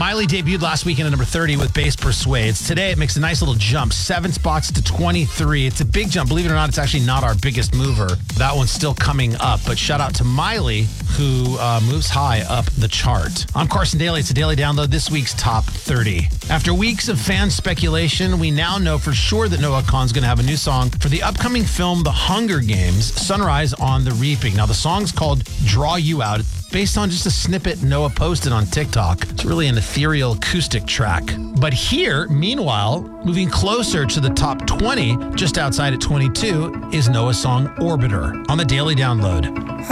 Miley debuted last weekend at number 30 with Bass Persuades. Today, it makes a nice little jump, 7 spots to 23. It's a big jump. Believe it or not, it's actually not our biggest mover. That one's still coming up. But shout out to Miley, who moves high up the chart. I'm Carson Daly. It's a daily download, this week's top 30. After weeks of fan speculation, we now know for sure that Noah Kahan's going to have a new song for the upcoming film The Hunger Games, Sunrise on the Reaping. Now, the song's called Draw You Out, based on just a snippet Noah posted on TikTok. It's really an ethereal acoustic track. But here, meanwhile, moving closer to the top 20, just outside at 22, is Noah's song Orbiter on the Daily Download.